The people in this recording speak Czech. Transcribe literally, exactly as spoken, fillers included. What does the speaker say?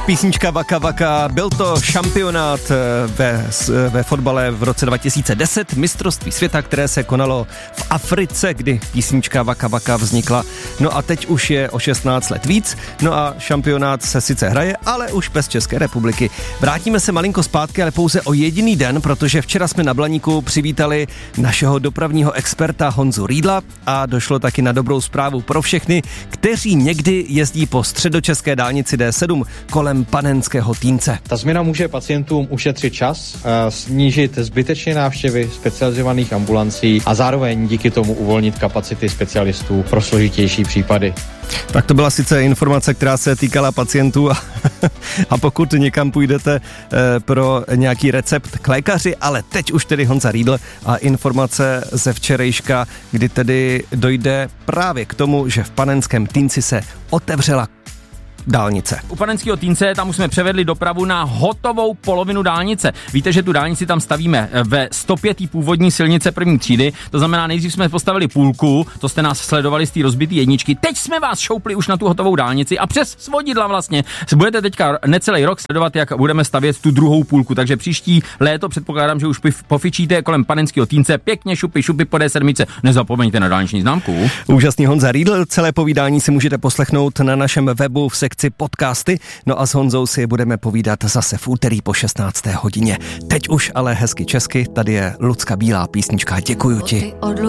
Písnička Vaka Vaka, byl to šampionát ve, ve fotbale v roce dva tisíce deset, mistrovství světa, které se konalo v Africe, kdy písnička Vaka Vaka vznikla. No a teď už je o šestnáct let víc, no a šampionát se sice hraje, ale už bez České republiky. Vrátíme se malinko zpátky, ale pouze o jediný den, protože včera jsme na Blaníku přivítali našeho dopravního experta Honzu Riedla a došlo taky na dobrou zprávu pro všechny, kteří někdy jezdí po středočeské dálnici D sedm kolem Panenského Týnce. Ta změna může pacientům ušetřit čas, snížit zbytečné návštěvy specializovaných ambulancí a zároveň díky tomu uvolnit kapacity specialistů pro složitější případy. Tak to byla sice informace, která se týkala pacientů a, a pokud někam půjdete e, pro nějaký recept k lékaři, ale teď už tedy Honza Riedl a informace ze včerejška, kdy tedy dojde právě k tomu, že v Panenském Týnci se otevřela dálnice. U Panenského Týnce tam už jsme převedli dopravu na hotovou polovinu dálnice. Víte, že tu dálnici tam stavíme ve sto pět původní silnice první třídy, to znamená nejdřív jsme postavili půlku, to jste nás sledovali z té rozbitý jedničky, teď jsme vás šoupli už na tu hotovou dálnici a přes svodidla vlastně budete teďka necelý rok sledovat, jak budeme stavět tu druhou půlku, takže příští léto předpokládám, že už pofičíte kolem Panenského Týnce, pěkně šupy, šupy po D sedm, nezapomeňte na dálniční známku. Úžasný Honza Riedl, celé povídání si můžete poslechnout na našem webu v sekci podcasty, no a s Honzou si budeme povídat zase v úterý po šestnácté hodině. Teď už ale hezky česky, tady je Lucka Bílá, písnička Děkuju ti.